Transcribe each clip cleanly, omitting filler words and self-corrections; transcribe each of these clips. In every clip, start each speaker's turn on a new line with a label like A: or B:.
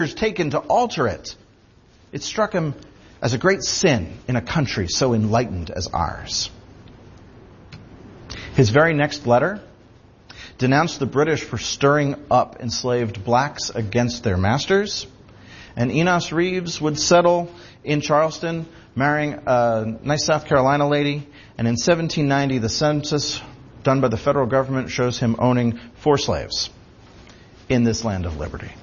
A: taken to alter it. It struck him as a great sin in a country so enlightened as ours. His very next letter denounced the British for stirring up enslaved blacks against their masters. And Enos Reeves would settle in Charleston, marrying a nice South Carolina lady. And in 1790, the census done by the federal government shows him owning 4 slaves in this land of liberty.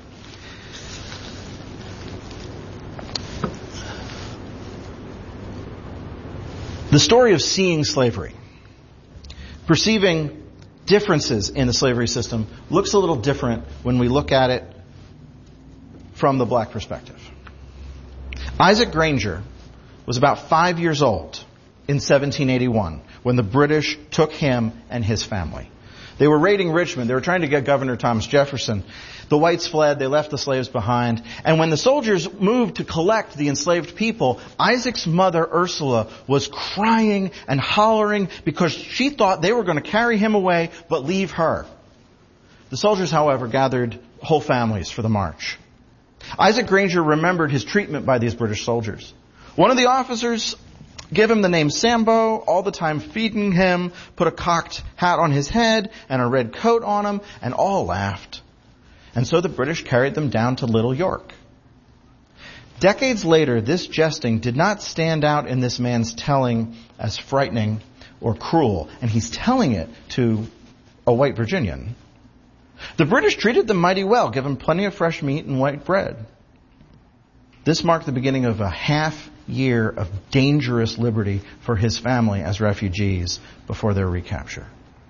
A: The story of seeing slavery, perceiving differences in the slavery system, looks a little different when we look at it from the black perspective. Isaac Granger was about 5 years old in 1781 when the British took him and his family. They were raiding Richmond. They were trying to get Governor Thomas Jefferson. The whites fled. They left the slaves behind. And when the soldiers moved to collect the enslaved people, Isaac's mother, Ursula, was crying and hollering because she thought they were going to carry him away but leave her. The soldiers, however, gathered whole families for the march. Isaac Granger remembered his treatment by these British soldiers. One of the officers gave him the name Sambo, all the time feeding him, put a cocked hat on his head and a red coat on him, and all laughed. And so the British carried them down to Little York. Decades later, this jesting did not stand out in this man's telling as frightening or cruel, and he's telling it to a white Virginian. The British treated them mighty well, gave them plenty of fresh meat and white bread. This marked the beginning of a half year of dangerous liberty for his family as refugees before their recapture.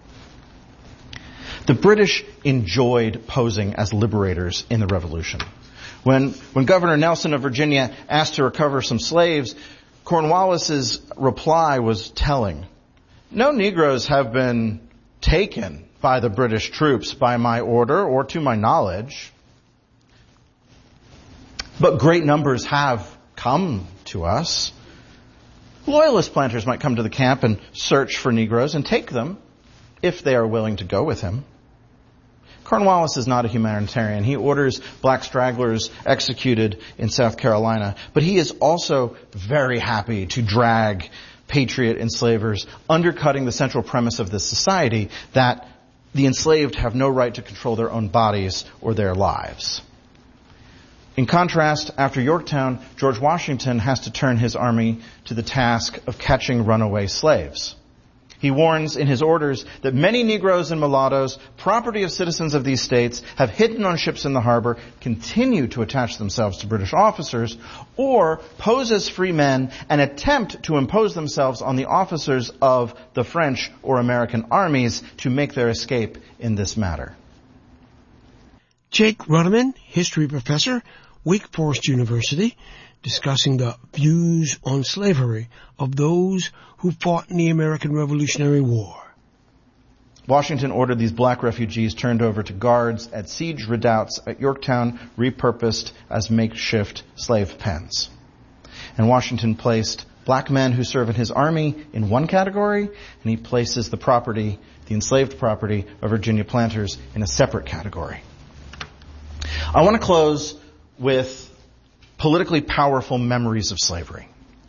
A: The British enjoyed posing as liberators in the Revolution. When Governor Nelson of Virginia asked to recover some slaves, Cornwallis's reply was telling. No Negroes have been taken by the British troops by my order or to my knowledge, but great numbers have come to us. Loyalist planters might come to the camp and search for Negroes and take them if they are willing to go with him. Cornwallis is not a humanitarian. He orders black stragglers executed in South Carolina, but he is also very happy to drag patriot enslavers, undercutting the central premise of this society that the enslaved have no right to control their own bodies or their lives. In contrast, after Yorktown, George Washington has to turn his army to the task of catching runaway slaves. He warns in his orders that many Negroes and mulattoes, property of citizens of these states, have hidden on ships in the harbor, continue to attach themselves to British officers, or pose as free men and attempt to impose themselves on the officers of the French or American armies to make their escape in this matter.
B: Jake Ruderman, history professor, Wake Forest University, discussing the views on slavery of those who fought in the American Revolutionary War.
A: Washington ordered these black refugees turned over to guards at siege redoubts at Yorktown, repurposed as makeshift slave pens. And Washington placed black men who serve in his army in one category, and he places the enslaved property of Virginia planters in a separate category. I want to close with politically powerful memories of slavery.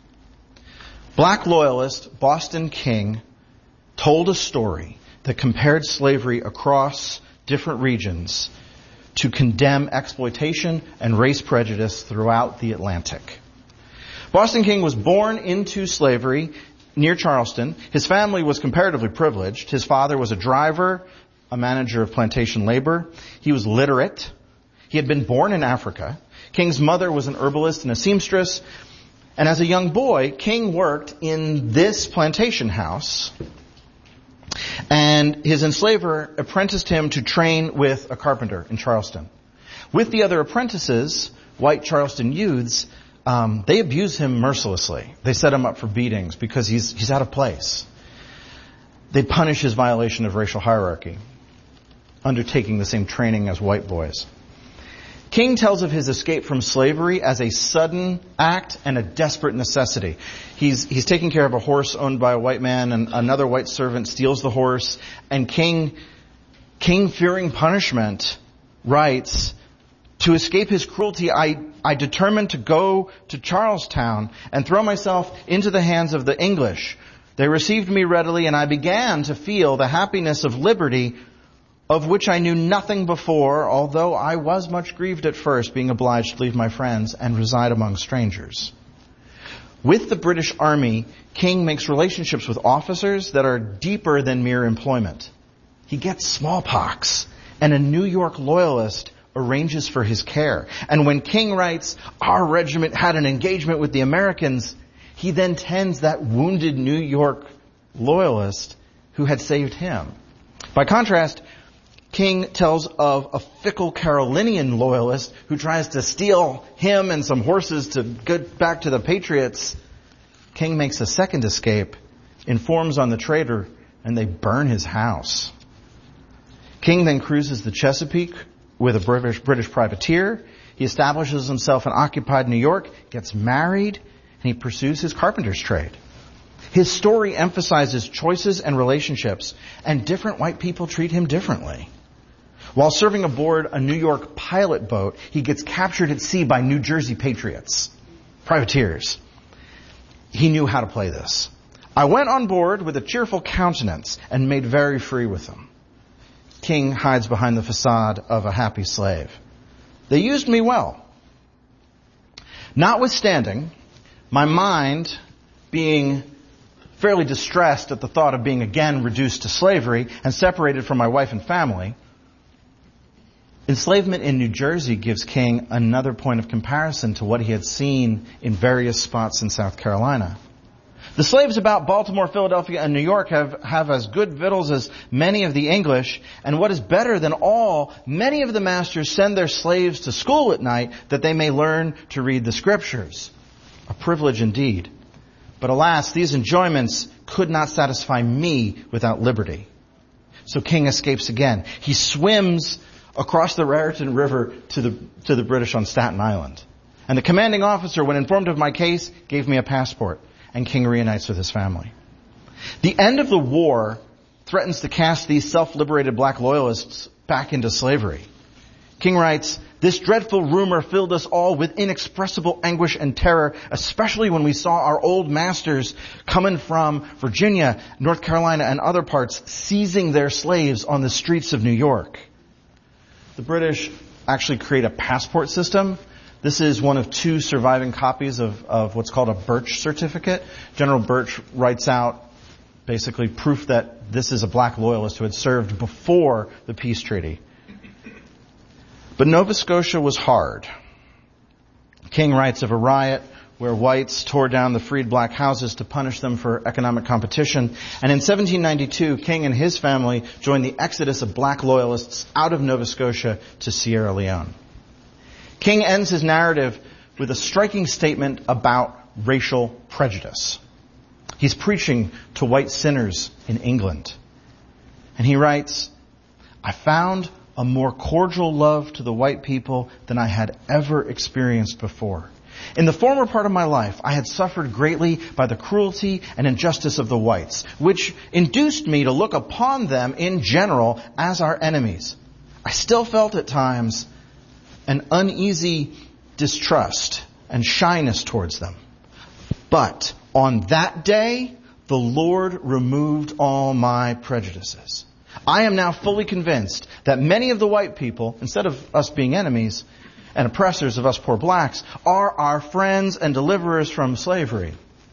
A: Black loyalist Boston King told a story that compared slavery across different regions to condemn exploitation and race prejudice throughout the Atlantic. Boston King was born into slavery near Charleston. His family was comparatively privileged. His father was a driver, a manager of plantation labor. He was literate. He had been born in Africa. King's mother was an herbalist and a seamstress. And as a young boy, King worked in this plantation house. And his enslaver apprenticed him to train with a carpenter in Charleston. With the other apprentices, white Charleston youths, they abuse him mercilessly. They set him up for beatings because he's out of place. They punish his violation of racial hierarchy, undertaking the same training as white boys. King tells of his escape from slavery as a sudden act and a desperate necessity. He's taking care of a horse owned by a white man, and another white servant steals the horse. And King, fearing punishment, writes, To escape his cruelty, I determined to go to Charlestown and throw myself into the hands of the English. They received me readily, and I began to feel the happiness of liberty, of which I knew nothing before, although I was much grieved at first, being obliged to leave my friends and reside among strangers. With the British Army, King makes relationships with officers that are deeper than mere employment. He gets smallpox, and a New York loyalist arranges for his care. And when King writes, "Our regiment had an engagement with the Americans," he then tends that wounded New York loyalist who had saved him. By contrast, King tells of a fickle Carolinian loyalist who tries to steal him and some horses to get back to the Patriots. King makes a second escape, informs on the traitor, and they burn his house. King then cruises the Chesapeake with a British privateer. He establishes himself in occupied New York, gets married, and he pursues his carpenter's trade. His story emphasizes choices and relationships, and different white people treat him differently. While serving aboard a New York pilot boat, he gets captured at sea by New Jersey patriots, privateers. He knew how to play this. "I went on board with a cheerful countenance and made very free with them." King hides behind the facade of a happy slave. "They used me well. Notwithstanding, my mind being fairly distressed at the thought of being again reduced to slavery and separated from my wife and family, enslavement in New Jersey gives King another point of comparison to what he had seen in various spots in South Carolina. The slaves about Baltimore, Philadelphia, and New York have as good victuals as many of the English, and what is better than all, many of the masters send their slaves to school at night that they may learn to read the Scriptures. A privilege indeed. But alas, these enjoyments could not satisfy me without liberty." So King escapes again. He swims across the Raritan River to the British on Staten Island. And the commanding officer, when informed of my case, gave me a passport. And King reunites with his family. The end of the war threatens to cast these self-liberated black loyalists back into slavery. King writes, "This dreadful rumor filled us all with inexpressible anguish and terror, especially when we saw our old masters coming from Virginia, North Carolina, and other parts seizing their slaves on the streets of New York." The British actually create a passport system. This is one of two surviving copies of what's called a Birch certificate. General Birch writes out basically proof that this is a black loyalist who had served before the peace treaty. But Nova Scotia was hard. King writes of a riot where whites tore down the freed black houses to punish them for economic competition. And in 1792, King and his family joined the exodus of black loyalists out of Nova Scotia to Sierra Leone. King ends his narrative with a striking statement about racial prejudice. He's preaching to white sinners in England. And he writes, "I found a more cordial love to the white people than I had ever experienced before. In the former part of my life, I had suffered greatly by the cruelty and injustice of the whites, which induced me to look upon them in general as our enemies. I still felt at times an uneasy distrust and shyness towards them. But on that day, the Lord removed all my prejudices. I am now fully convinced that many of the white people, instead of us being enemies and oppressors of us poor blacks, are our friends and deliverers from slavery,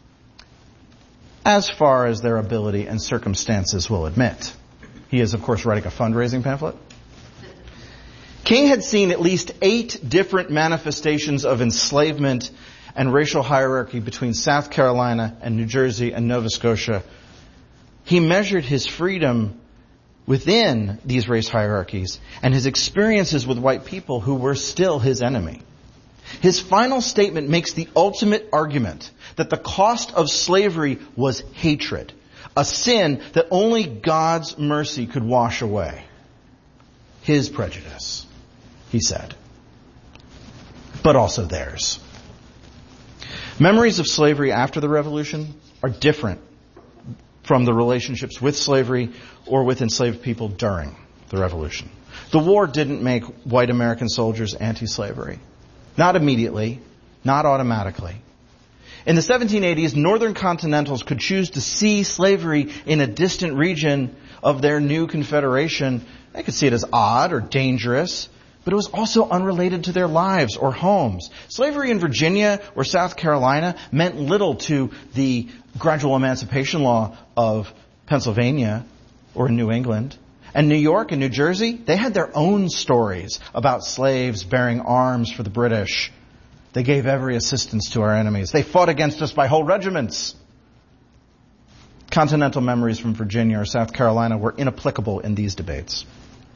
A: as far as their ability and circumstances will admit." He is, of course, writing a fundraising pamphlet. King had seen at least 8 different manifestations of enslavement and racial hierarchy between South Carolina and New Jersey and Nova Scotia. He measured his freedom within these race hierarchies and his experiences with white people who were still his enemy. His final statement makes the ultimate argument that the cost of slavery was hatred, a sin that only God's mercy could wash away. His prejudice, he said, but also theirs. Memories of slavery after the Revolution are different from the relationships with slavery or with enslaved people during the Revolution. The war didn't make white American soldiers anti-slavery. Not immediately, not automatically. In the 1780s, Northern Continentals could choose to see slavery in a distant region of their new confederation. They could see it as odd or dangerous, but it was also unrelated to their lives or homes. Slavery in Virginia or South Carolina meant little to the gradual emancipation law of Pennsylvania or in New England. And New York and New Jersey, they had their own stories about slaves bearing arms for the British. They gave every assistance to our enemies. They fought against us by whole regiments. Continental memories from Virginia or South Carolina were inapplicable in these debates.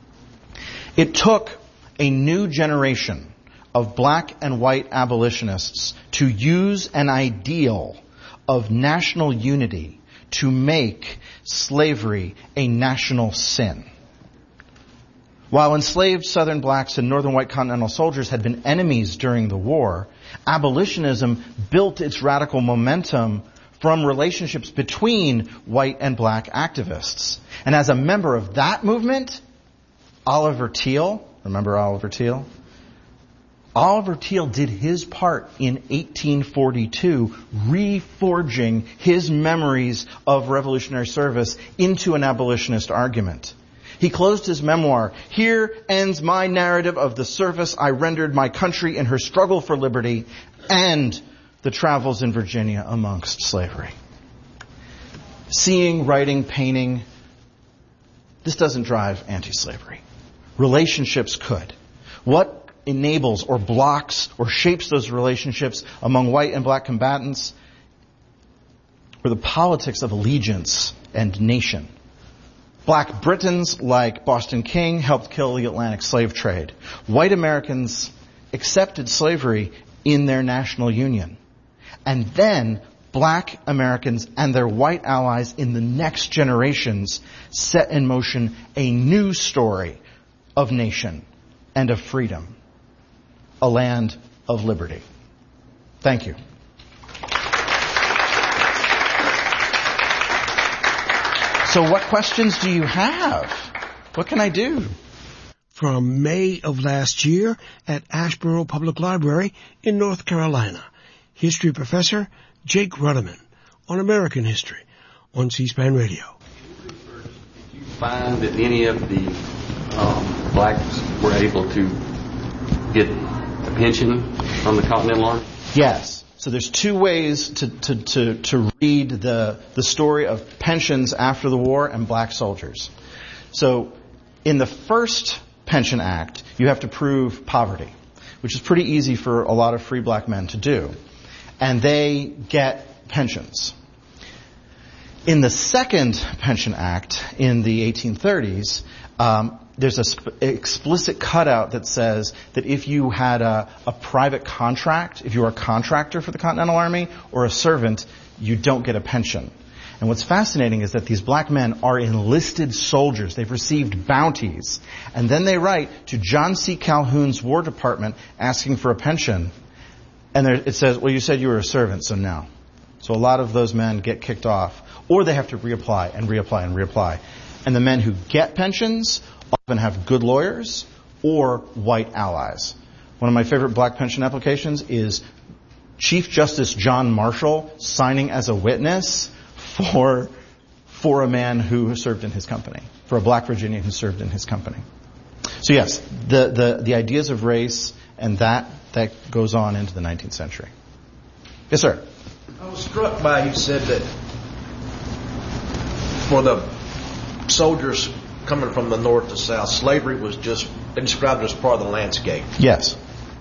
A: It took a new generation of black and white abolitionists to use an ideal of national unity to make slavery a national sin. While enslaved Southern blacks and Northern white Continental soldiers had been enemies during the war, abolitionism built its radical momentum from relationships between white and black activists. And as a member of that movement, Oliver Teal, remember Oliver Teal? Oliver Teal did his part in 1842, reforging his memories of revolutionary service into an abolitionist argument. He closed his memoir, "Here ends my narrative of the service I rendered my country in her struggle for liberty and the travels in Virginia amongst slavery." Seeing, writing, painting, this doesn't drive anti-slavery. Relationships could. What enables or blocks or shapes those relationships among white and black combatants were the politics of allegiance and nation. Black Britons like Boston King helped kill the Atlantic slave trade. White Americans accepted slavery in their national union. And then black Americans and their white allies in the next generations set in motion a new story of nation and of freedom. A land of liberty. Thank you. So what questions do you have? What can I do?
B: From May of last year at Asheboro Public Library in North Carolina, history professor Jake Ruderman on American history on C-SPAN Radio.
C: Did you find that any of the blacks were able to get a pension from the Continental Army?
A: Yes. So there's two ways to read the story of pensions after the war and black soldiers. So in the first Pension Act, you have to prove poverty, which is pretty easy for a lot of free black men to do. And they get pensions. In the second Pension Act in the 1830s, there's an explicit cutout that says that if you had a private contract, if you were a contractor for the Continental Army or a servant, you don't get a pension. And what's fascinating is that these black men are enlisted soldiers. They've received bounties. And then they write to John C. Calhoun's War Department asking for a pension. And it says, well, you said you were a servant, so no. So a lot of those men get kicked off. Or they have to reapply and reapply and reapply. And the men who get pensions often have good lawyers or white allies. One of my favorite black pension applications is Chief Justice John Marshall signing as a witness for a man who served in his company, for a black Virginian who served in his company. So yes, the ideas of race and that goes on into the 19th century. Yes, sir.
D: I was struck by you said that for the soldiers coming from the north to south, slavery was just, they described it as part of the landscape.
A: Yes.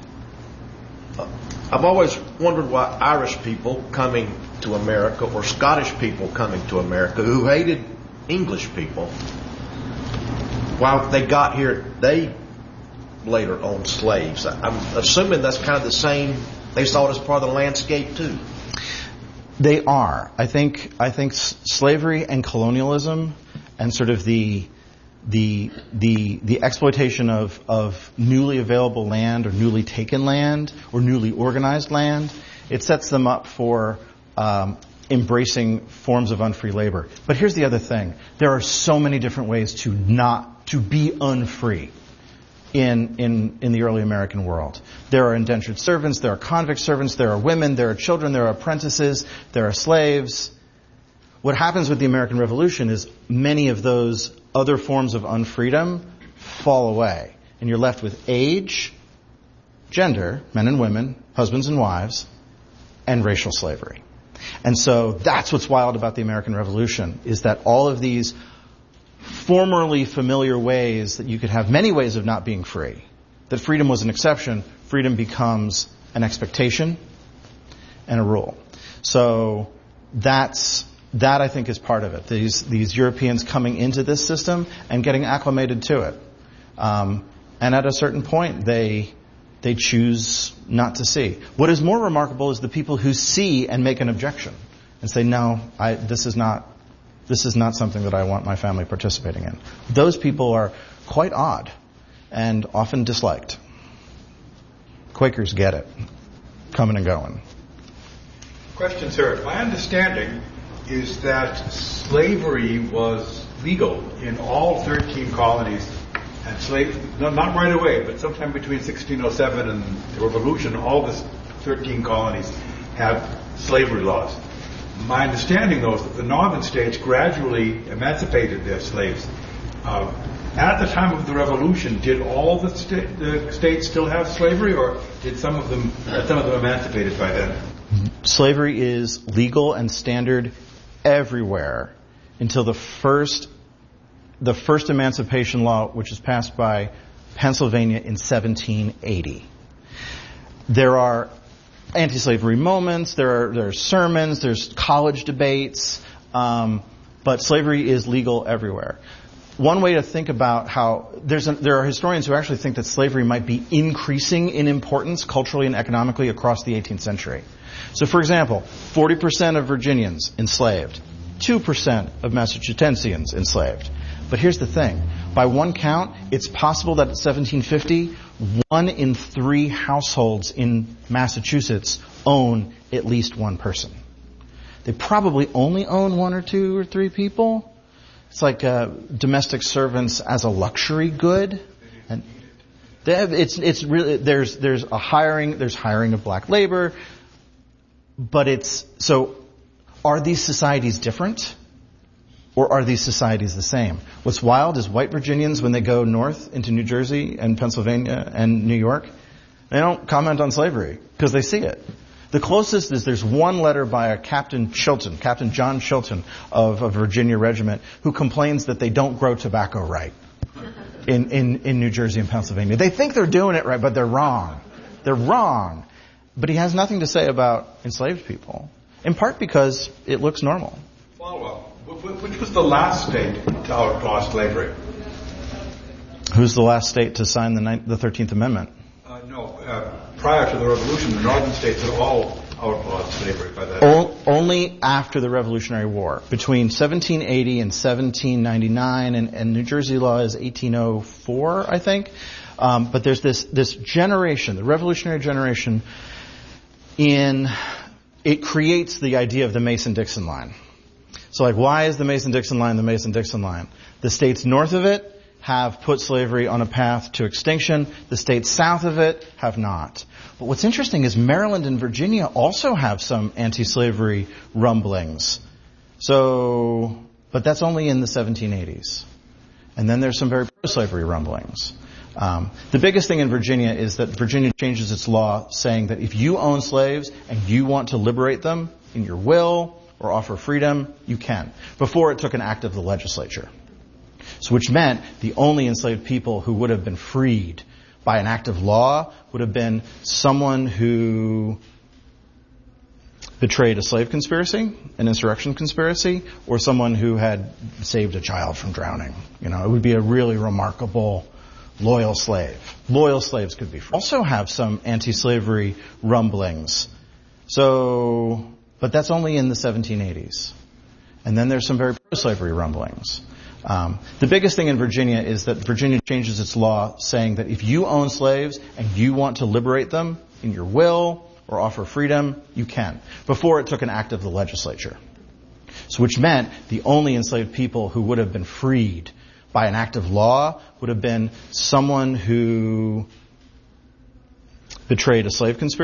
D: I've always wondered why Irish people coming to America or Scottish people coming to America who hated English people, while they got here, they later owned slaves. I'm assuming that's kind of the same, they saw it as part of the landscape too.
A: They are. I think slavery and colonialism and sort of the exploitation of newly available land or newly taken land or newly organized land, it sets them up for embracing forms of unfree labor. But here's the other thing. There are so many different ways to be unfree. in the early American world. There are indentured servants, there are convict servants, there are women, there are children, there are apprentices, there are slaves. What happens with the American Revolution is many of those other forms of unfreedom fall away. And you're left with age, gender, men and women, husbands and wives, and racial slavery. And so that's what's wild about the American Revolution, is that all of these formerly familiar ways that you could have many ways of not being free, that freedom was an exception, freedom becomes an expectation and a rule. So that I think is part of it. These Europeans coming into this system and getting acclimated to it. And at a certain point, they choose not to see. What is more remarkable is the people who see and make an objection and say, no, this is not something that I want my family participating in. Those people are quite odd and often disliked. Quakers get it. Coming and going.
E: Question, sir. My understanding is that slavery was legal in all 13 colonies, and not right away, but sometime between 1607 and the Revolution, all the 13 colonies had slavery laws. My understanding, though, is that the northern states gradually emancipated their slaves. At the time of the Revolution, did all the states still have slavery, or did some of them emancipated by then?
A: Slavery is legal and standard everywhere until the first emancipation law, which was passed by Pennsylvania in 1780. There are anti-slavery moments, there are sermons, there's college debates, but slavery is legal everywhere. One way to think about how there are historians who actually think that slavery might be increasing in importance culturally and economically across the 18th century. So, for example, 40% of Virginians enslaved, 2% of Massachusettsians enslaved. But here's the thing. By one count, it's possible that at 1750, 1 in 3 households in Massachusetts own at least one person. They probably only own 1 or 2 or 3 people. It's like domestic servants as a luxury good. And it's really, there's hiring of black labor. But so are these societies different? Or are these societies the same? What's wild is white Virginians, when they go north into New Jersey and Pennsylvania and New York, they don't comment on slavery because they see it. The closest is there's one letter by a Captain John Chilton of a Virginia regiment, who complains that they don't grow tobacco right in New Jersey and Pennsylvania. They think they're doing it right, but they're wrong. They're wrong. But he has nothing to say about enslaved people, in part because it looks normal.
E: Follow-up. Which was the last state to outlaw slavery?
A: Who's the last state to sign the 13th Amendment?
E: Prior to the Revolution, the northern states had all outlawed slavery by that.
A: Only after the Revolutionary War. Between 1780 and 1799, and New Jersey law is 1804, I think. But there's this generation, the Revolutionary generation, it creates the idea of the Mason-Dixon line. So why is the Mason-Dixon line the Mason-Dixon line? The states north of it have put slavery on a path to extinction. The states south of it have not. But what's interesting is Maryland and Virginia also have some anti-slavery rumblings. But that's only in the 1780s. And then there's some very pro-slavery rumblings. The biggest thing in Virginia is that Virginia changes its law saying that if you own slaves and you want to liberate them in your will or offer freedom, you can. Before, it took an act of the legislature. So which meant the only enslaved people who would have been freed by an act of law would have been someone who betrayed a slave conspiracy, an insurrection conspiracy, or someone who had saved a child from drowning. It would be a really remarkable loyal slave. Loyal slaves could be free. Also have some anti-slavery rumblings. But that's only in the 1780s. And then there's some very pro-slavery rumblings. The biggest thing in Virginia is that Virginia changes its law saying that if you own slaves and you want to liberate them in your will or offer freedom, you can. Before, it took an act of the legislature. So which meant the only enslaved people who would have been freed by an act of law would have been someone who betrayed a slave conspiracy.